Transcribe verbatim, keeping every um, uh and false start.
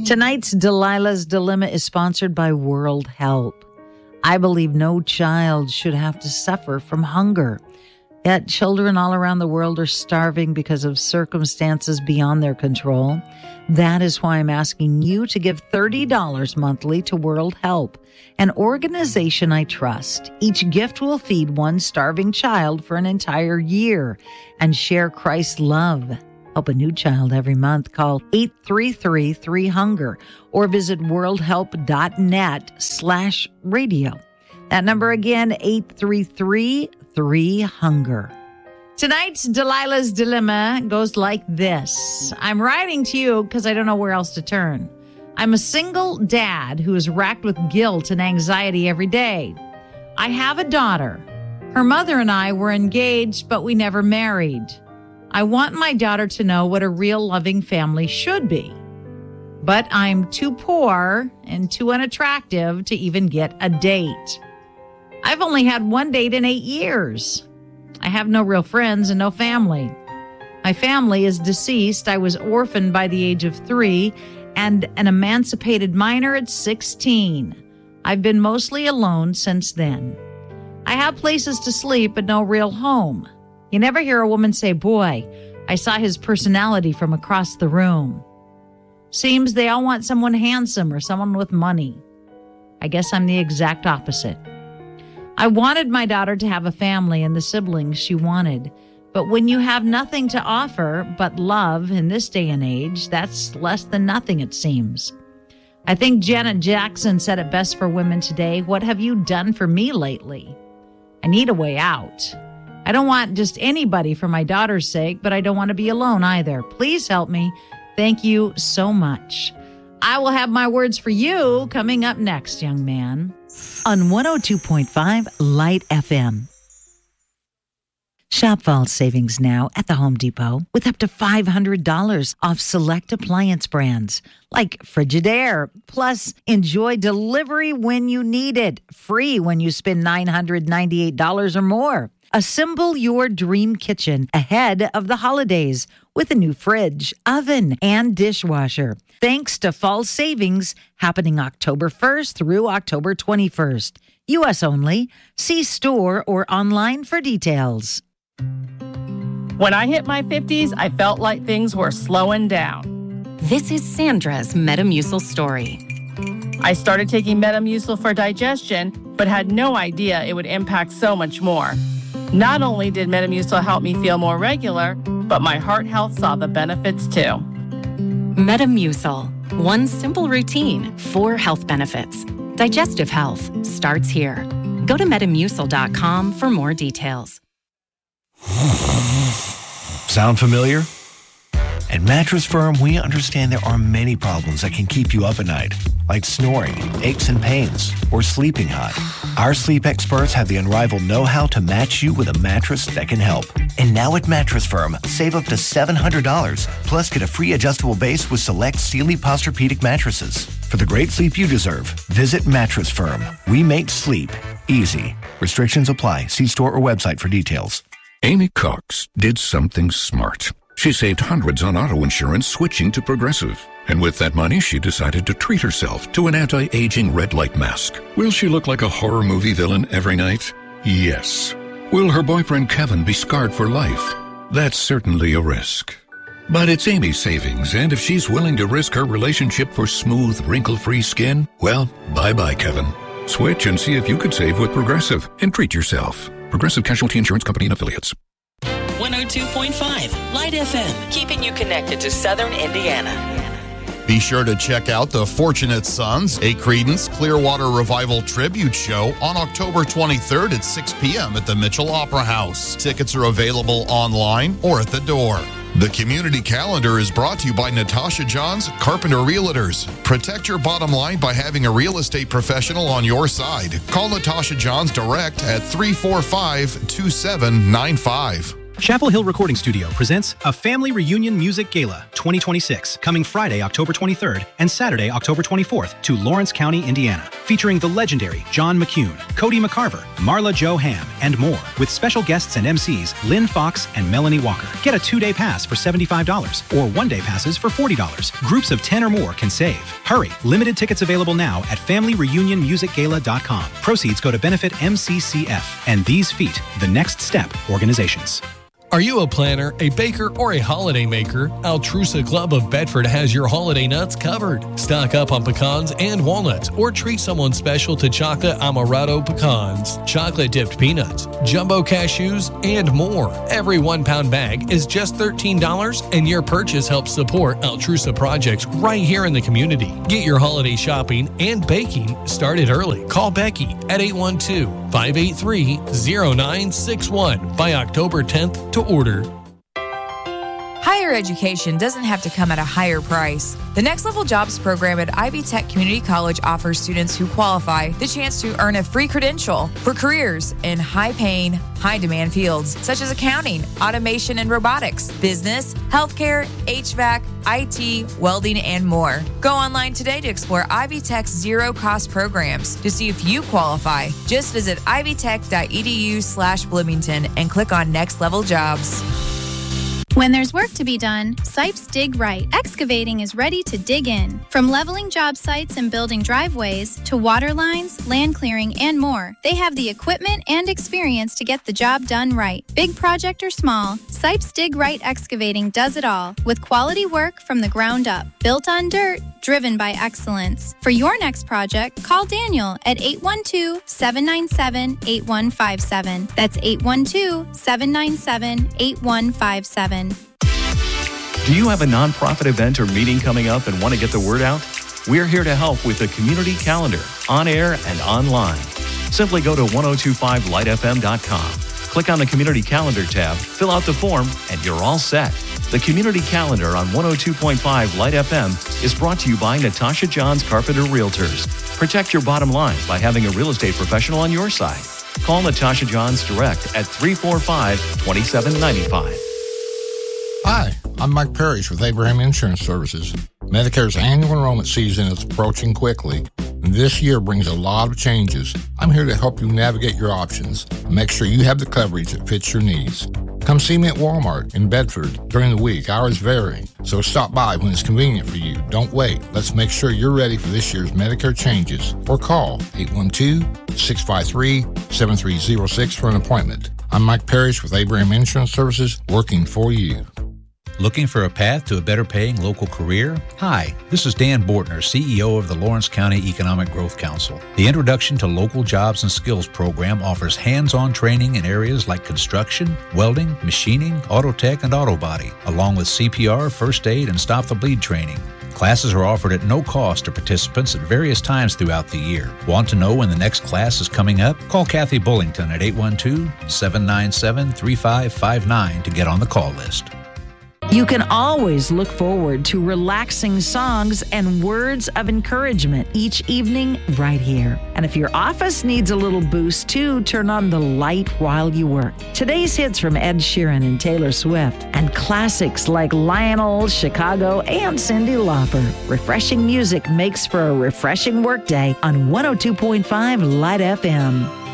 Tonight's Delilah's Dilemma is sponsored by World Help. I believe no child should have to suffer from hunger. Yet children all around the world are starving because of circumstances beyond their control. That is why I'm asking you to give thirty dollars monthly to World Help, an organization I trust. Each gift will feed one starving child for an entire year and share Christ's love. Help a new child every month. Call eight three three, three hunger or visit worldhelp.net slash radio. That number again, eight three three, three hunger. Tonight's Delilah's Dilemma goes like this. I'm writing to you because I don't know where else to turn. I'm a single dad who is racked with guilt and anxiety every day. I have a daughter. Her mother and I were engaged, but we never married. I want my daughter to know what a real loving family should be. But I'm too poor and too unattractive to even get a date. I've only had one date in eight years. I have no real friends and no family. My family is deceased. I was orphaned by the age of three and an emancipated minor at sixteen. I've been mostly alone since then. I have places to sleep, but no real home. You never hear a woman say, boy, I saw his personality from across the room. Seems they all want someone handsome or someone with money. I guess I'm the exact opposite. I wanted my daughter to have a family and the siblings she wanted. But when you have nothing to offer but love in this day and age, that's less than nothing, it seems. I think Janet Jackson said it best for women today. What have you done for me lately? I need a way out. I don't want just anybody for my daughter's sake, but I don't want to be alone either. Please help me. Thank you so much. I will have my words for you coming up next, young man. On one oh two point five Light F M. Shop fall savings now at the Home Depot with up to five hundred dollars off select appliance brands like Frigidaire. Plus, enjoy delivery when you need it, free when you spend nine hundred ninety-eight dollars or more. Assemble your dream kitchen ahead of the holidays with a new fridge, oven, and dishwasher. Thanks to fall savings happening October first through October twenty-first. U S only. See store or online for details. When I hit my fifties, I felt like things were slowing down. This is Sandra's Metamucil story. I started taking Metamucil for digestion, but had no idea it would impact so much more. Not only did Metamucil help me feel more regular, but my heart health saw the benefits too. Metamucil. One simple routine, four health benefits. Digestive health starts here. Go to metamucil dot com for more details. Sound familiar? At Mattress Firm, we understand there are many problems that can keep you up at night, like snoring, aches and pains, or sleeping hot. Our sleep experts have the unrivaled know-how to match you with a mattress that can help. And now at Mattress Firm, save up to seven hundred dollars, plus get a free adjustable base with select Sealy Posturepedic mattresses. For the great sleep you deserve, visit Mattress Firm. We make sleep easy. Restrictions apply. See store or website for details. Amy Cox did something smart. She saved hundreds on auto insurance switching to Progressive. And with that money, she decided to treat herself to an anti-aging red light mask. Will she look like a horror movie villain every night? Yes. Will her boyfriend Kevin be scarred for life? That's certainly a risk. But it's Amy's savings, and if she's willing to risk her relationship for smooth, wrinkle-free skin, well, bye-bye, Kevin. Switch and see if you could save with Progressive and treat yourself. Progressive Casualty Insurance Company and Affiliates. one oh two point five Light F M, keeping you connected to Southern Indiana. Be sure to check out the Fortunate Sons, a Creedence Clearwater Revival tribute show on October twenty-third at six p.m. at the Mitchell Opera House. Tickets are available online or at the door. The community calendar is brought to you by Natasha Johns, Carpenter Realtors. Protect your bottom line by having a real estate professional on your side. Call Natasha Johns direct at three four five, two seven nine five. Chapel Hill Recording Studio presents a Family Reunion Music Gala twenty twenty-six, coming Friday, October twenty-third and Saturday, October twenty-fourth to Lawrence County, Indiana. featuring the legendary John McCune, Cody McCarver, Marla Jo Ham, and more, with special guests and M Cs Lynn Fox and Melanie Walker. Get a two-day pass for seventy-five dollars or one-day passes for forty dollars. Groups of ten or more can save. Hurry! Limited tickets available now at family reunion music gala dot com. Proceeds go to benefit M C C F and These Feet, the Next Step organizations. Are you a planner, a baker, or a holiday maker? Altrusa Club of Bedford has your holiday nuts covered. Stock up on pecans and walnuts, or treat someone special to chocolate amaretto pecans, chocolate-dipped peanuts, jumbo cashews, and more. Every one-pound bag is just thirteen dollars, and your purchase helps support Altrusa projects right here in the community. Get your holiday shopping and baking started early. Call Becky at eight one two, five eight three, zero nine six one by October tenth to order. Higher education doesn't have to come at a higher price. The Next Level Jobs program at Ivy Tech Community College offers students who qualify the chance to earn a free credential for careers in high-paying, high-demand fields such as accounting, automation and robotics, business, healthcare, H V A C, I T, welding, and more. Go online today to explore Ivy Tech's zero-cost programs to see if you qualify. Just visit ivytech.edu slash Bloomington and click on Next Level Jobs. When there's work to be done, Sipes Dig Right Excavating is ready to dig in. From leveling job sites and building driveways to water lines, land clearing, and more, they have the equipment and experience to get the job done right. Big project or small, Sipes Dig Right Excavating does it all with quality work from the ground up. Built on dirt, driven by excellence. For your next project, call Daniel at eight one two, seven nine seven, eight one five seven. That's eight one two, seven nine seven, eight one five seven. Do you have a nonprofit event or meeting coming up and want to get the word out? We're here to help with the community calendar, on air and online. Simply go to ten twenty-five light f m dot com. Click on the community calendar tab, fill out the form, and you're all set. The community calendar on one oh two point five Light F M is brought to you by Natasha Johns Carpenter Realtors. Protect your bottom line by having a real estate professional on your side. Call Natasha Johns direct at three four five, two seven nine five. Hi, I'm Mike Parrish with Abraham Insurance Services. Medicare's annual enrollment season is approaching quickly, and this year brings a lot of changes. I'm here to help you navigate your options and make sure you have the coverage that fits your needs. Come see me at Walmart in Bedford during the week. Hours vary, so stop by when it's convenient for you. Don't wait. Let's make sure you're ready for this year's Medicare changes. Or call eight one two, six five three, seven three zero six for an appointment. I'm Mike Parrish with Abraham Insurance Services, working for you. Looking for a path to a better paying local career? Hi, this is Dan Bortner, C E O of the Lawrence County Economic Growth Council. The Introduction to Local Jobs and Skills program offers hands-on training in areas like construction, welding, machining, auto tech, and auto body, along with C P R, first aid, and stop the bleed training. Classes are offered at no cost to participants at various times throughout the year. Want to know when the next class is coming up? Call Kathy Bullington at eight one two, seven nine seven, three five five nine to get on the call list. You can always look forward to relaxing songs and words of encouragement each evening right here. And if your office needs a little boost too, turn on the light while you work. Today's hits from Ed Sheeran and Taylor Swift, and classics like Lionel, Chicago, and Cyndi Lauper. Refreshing music makes for a refreshing workday on one oh two point five Light F M.